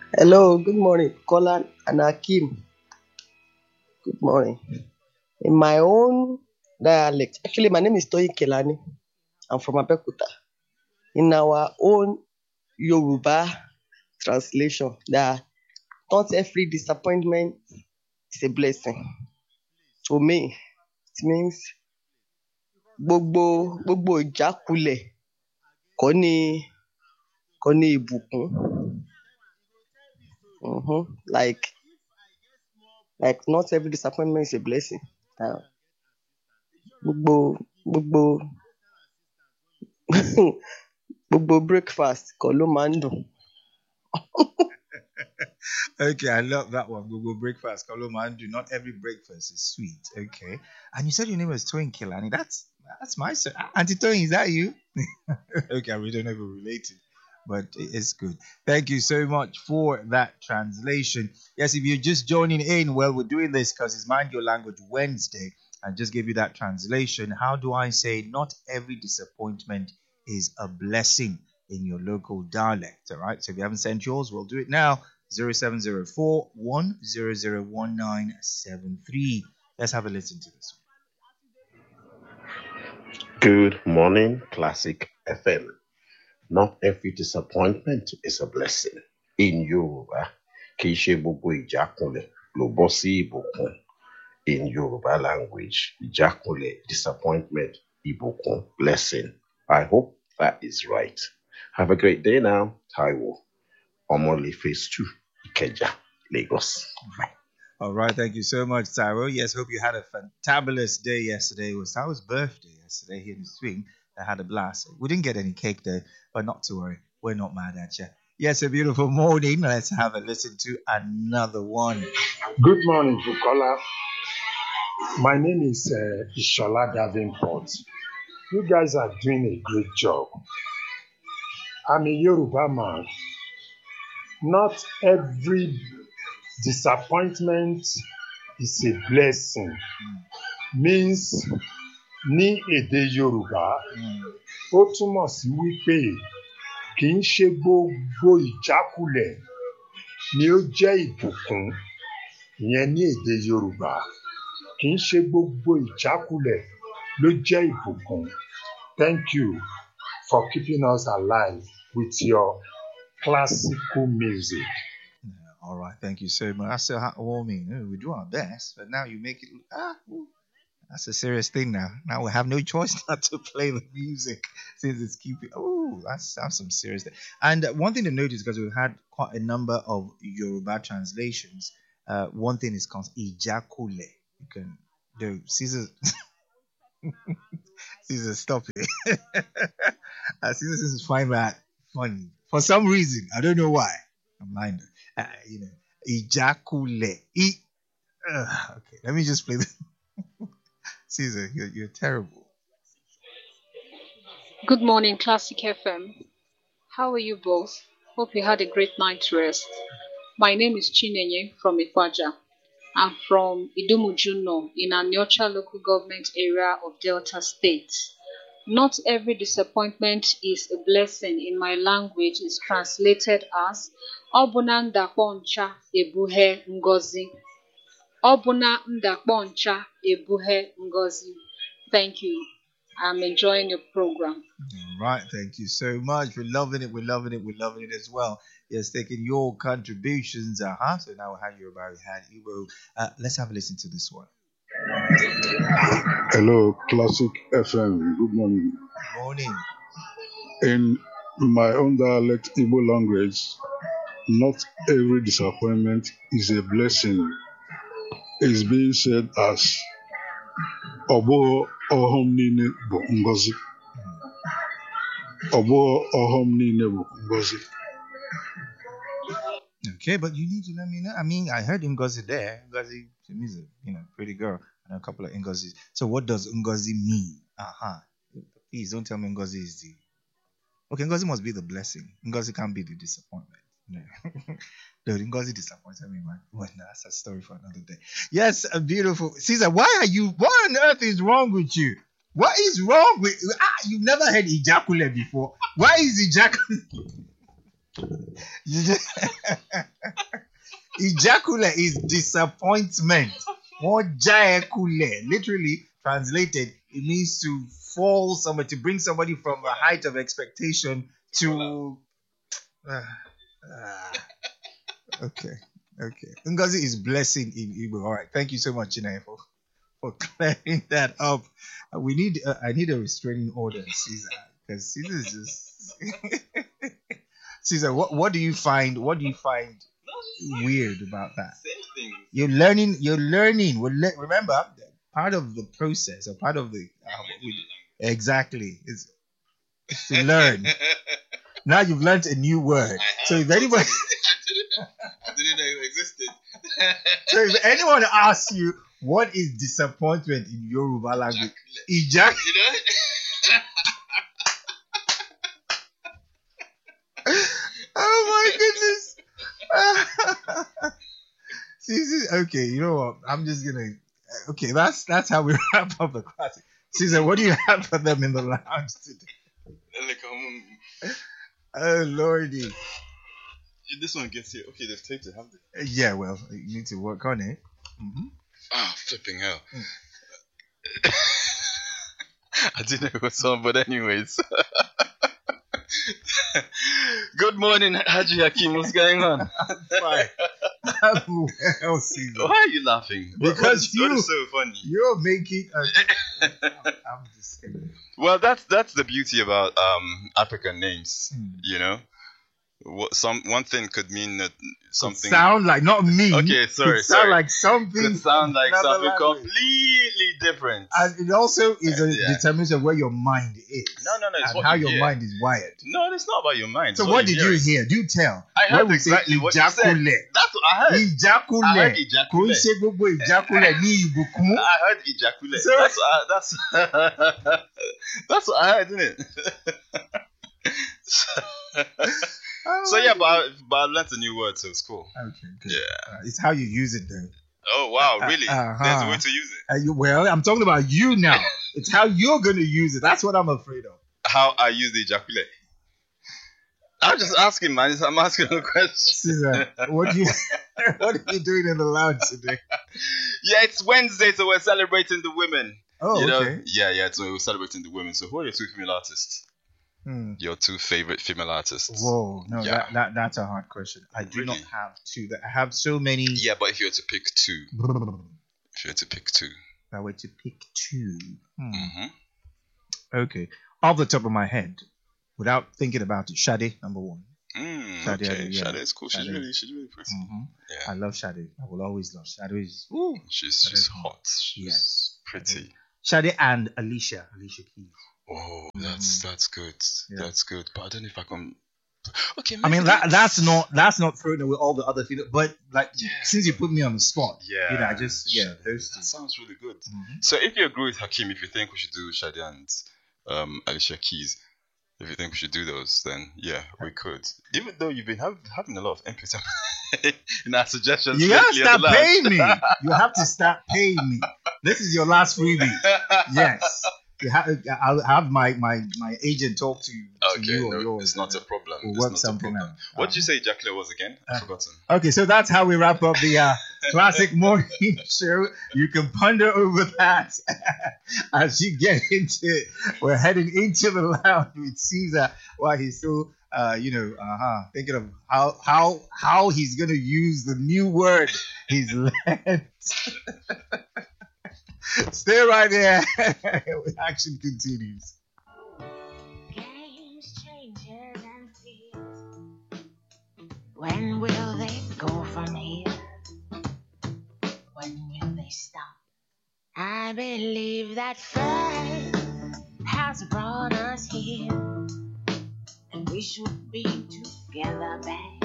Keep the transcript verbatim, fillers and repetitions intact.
Hello, good morning, Kolan and Akim. Good morning. In my own dialect, actually, my name is Toyin Kelani. I'm from Abeokuta. In our own Yoruba translation, that not every disappointment is a blessing. To me, it means gbogbo gbogbo ìjákulẹ̀ kọ́ ni kọ́ ni ìbùkún. Mhm. Like like not every disappointment is a blessing. Uh, gbogbo gbogbo gbogbo breakfast kọ́ ló máa ń dùn. Okay, I love that one. Google breakfast. Kolomandu. Not every breakfast is sweet. Okay. And you said your name was Toyin Kilani. That's that's my sir. Auntie Toyin, is that you? Okay, we don't know if we're related, but it's good. Thank you so much for that translation. Yes, if you're just joining in, well, we're doing this because it's Mind Your Language Wednesday. And just give you that translation. How do I say not every disappointment is a blessing in your local dialect? All right. So if you haven't sent yours, we'll do it now. Zero seven zero four one zero zero one nine seven three. Let's have a listen to this one. Good morning, Classic F M. Not every disappointment is a blessing. In Yoruba, kì í ṣe gbogbo ìjákulẹ̀ ló bọ́ sí ìbùkún. In Yoruba language, ìjákulẹ̀, disappointment, ìbùkún, blessing. I hope that is right. Have a great day now, Taiwo. Omole Phase two, Ikeja, Lagos. Bye. All right, thank you so much, Tyro. Yes, hope you had a fantabulous day yesterday. It was Tyro's birthday yesterday here in the swing. I had a blast. We didn't get any cake though, but not to worry. We're not mad at you. Yes, a beautiful morning. Let's have a listen to another one. Good morning, Bukola. My name is uh, Ishola Davenport. You guys are doing a great job. I'm a Yoruba man. Not every disappointment is a blessing. Means ní èdè Yorùbá, ó túmọ̀ sí wípé kì í ṣe gbogbo ìjákulẹ̀ ni ó jẹ́ ìbùkún. Ìyẹn ní èdè Yorùbá. Kì í ṣe gbogbo ìjákulẹ̀ ló jẹ́ ìbùkún. Thank you for keeping us alive with your classical music. All right, thank you so much. That's so heartwarming. We do our best, but now you make it. Ah, that's a serious thing now. Now we have no choice not to play the music since it's keeping. Oh, that's, that's some serious thing. And one thing to notice, because we've had quite a number of Yoruba translations, uh, one thing is called ijakule. You can do Caesar. Caesar, stop it. uh, Caesar is find that funny for some reason. I don't know why. I'm lying. Uh, you know, ijakule. I, uh, okay, let me just play this. Caesar, you're, you're terrible. Good morning, Classic F M. How are you both? Hope you had a great night's rest. My name is Chinenye from Ikwaja. I'm from Idumujuno in Anyocha local government area of Delta State. Not every disappointment is a blessing in my language is translated as Obuna ndakponcha ebuhe ngozi. Obuna ndakponcha ebuhe ngozi. Thank you. I'm enjoying your program. All right, thank you so much. We're loving it. We're loving it. We're loving it as well. Yes, taking your contributions. Uh huh. So now we had Yoruba, we had Igbo. Uh, let's have a listen to this one. Hello, Classic F M. Good morning. Good morning. In my own dialect, Igbo language, not every disappointment is a blessing. It's being said as Obo ohom niile bụ ngozi. Obo ohom niile bụ ngozi. Okay, but you need to let me know. I mean, I heard Ngozi there. Ngozi, to me, is a you know pretty girl. I know a couple of Ngozis. So what does Ngozi mean? Uh-huh. Please don't tell me Ngozi is the. Okay, Ngozi must be the blessing. Ngozi can't be the disappointment. No. No, Ngozi disappointed me, man. Well, no, that's a story for another day. Yes, a beautiful Caesar. Why are you? What on earth is wrong with you? What is wrong with ah? You've never heard ejaculate before. Why is ejaculate? Ejaculate is disappointment. Mojaekule. Literally translated, it means to fall somewhere, to bring somebody from a height of expectation to. Uh, uh, okay, okay. Ngozi is blessing in Igbo. All right, thank you so much, Chinai, for, for clearing that up. Uh, we need. Uh, I need a restraining order, Caesar, because Caesar is just. Caesar, what what do you find? What do you find weird about that? You're learning. You're learning. We're le- remember, part of the process, or part of the uh, we, exactly is to learn. Now you've learned a new word. So if anybody, I didn't know it existed. so if anyone asks you what is disappointment in Yoruba language, Ejak. You know? Oh my goodness. See, see, okay, you know what? I'm just gonna. Okay, that's that's how we wrap up the classic. Caesar, what do you have for them in the lounge today? Like, um, Oh lordy. this one gets here. Okay, they've taped it, have they? Yeah, well, you need to work on it. Mm-hmm. Ah, flipping hell. I didn't know it was on, but anyways. Good morning, Haji Hakim. What's going on? Fine. I'm well, Caesar. Why are you laughing? What- Because what is, what you- is so funny? You're making a. I'm just kidding. Well, that's that's the beauty about um African names. Hmm. You know, what some one thing could mean that something Sound like not me. Okay, sorry, Could sound sorry. like something. could sound like another something language. completely different. And it also is a Yeah. determination of where your mind is. No, no, no, it's And what how you your hear. mind is wired. No, it's not about your mind. So it's what did you hear. hear? Do tell. I When heard we say exactly what you said. ejaculate. That's what I heard. I heard Ejaculate. Kò ń ejaculate. ṣe gbogbo ejaculate ní ìbùkún. I heard ejaculate. So- that's what I, that's that's what I heard, isn't it? Oh, So yeah, but I, but I learned a new word, so it's cool. Okay, good. Yeah. Uh, it's how you use it though. Oh wow, really? Uh-huh. There's a way to use it. Uh, you, well, I'm talking about you now. It's how you're going to use it. That's what I'm afraid of. How I use the ejaculate. I'm just asking, man. I'm asking a question. Caesar, what do you what are you doing in the lounge today? Yeah, it's Wednesday, so we're celebrating the women. Oh, you know? okay. Yeah, yeah. So we're celebrating the women. So who are your two female artists? Hmm. Your two favorite female artists? Whoa, no, Yeah. that, that that's a hard question. I do not Really? have two. That I have so many. Yeah, but if you were to pick two, if you were to pick two, If I were to pick two, hmm. mm-hmm. Okay, off the top of my head, without thinking about it, Sade number one. Mm, Sade, okay, yeah. Sade is cool. She's Sade. really, she's really pretty. hmm Yeah, I love Sade. I will always love Sade. Is ooh. she's Sade she's is hot. She's Yes. pretty. Sade and Alicia, Alicia Keys. Oh, that's that's good. Yeah. That's good. But I don't know if I can. Okay, I mean maybe that let's- that's not that's not throwing away all the other things, but like Yeah. since you put me on the spot, Yeah, you know, I just yeah those two. That sounds really good. Mhm. So if you agree with Hakim, if you think we should do Sade and um, Alicia Keys, if you think we should do those, then yeah, we could. Even though you've been have, having a lot of input in our suggestions. You gotta lately on start the line. paying me. You have to start paying me. This is your last freebie. Yes. You have, I'll have my, my, my agent talk to, to Okay, you or no, yours. it's not a problem. We'll It's work not a something problem. out. What did you say ejaculate was again? I've Uh, forgotten. Okay, so that's how we wrap up the uh, classic morning show. You can ponder over that as you get into it. We're heading into the lounge with Caesar while he's still, uh, you know, uh-huh, thinking of how how how he's gonna use the new word he's learned. Stay right there. Action continues. Games, changes, and fears. When will they go from here? When will they stop? I believe that fate has brought us here, and we should be together, babe.